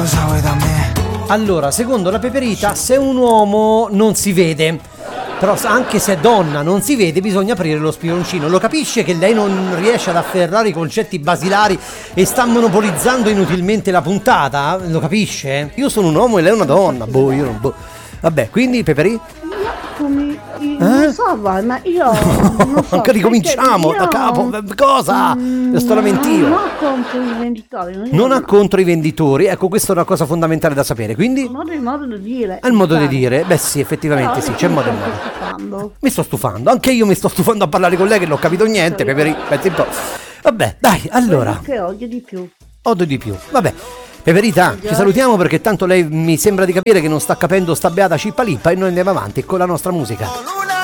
cosa vuoi da me? Allora, secondo la Peperita, se un uomo non si vede, però anche se è donna non si vede, bisogna aprire lo spioncino. Lo capisce che lei non riesce ad afferrare i concetti basilari e sta monopolizzando inutilmente la puntata? Lo capisce? Io sono un uomo e lei è una donna. Boh, io non... Boh. Vabbè, quindi Peperi? Non so, ma io non so. Anche ricominciamo da capo. Cosa? Sto lamentio. Non ho contro i venditori. Non ha contro i venditori. Ecco, questa è una cosa fondamentale da sapere. Quindi? Il modo di dire. È il modo di dire. Beh sì, effettivamente sì, c'è modo e modo. Stufando. Mi sto stufando. Anche io mi sto stufando a parlare con lei che non ho capito niente. Peperi, pensi un po'. Vabbè, dai, allora. Che odio di più. Odio di più. Vabbè. Peperita, ci salutiamo perché tanto lei mi sembra di capire che non sta capendo sta beata cippalippa e noi andiamo avanti con la nostra musica.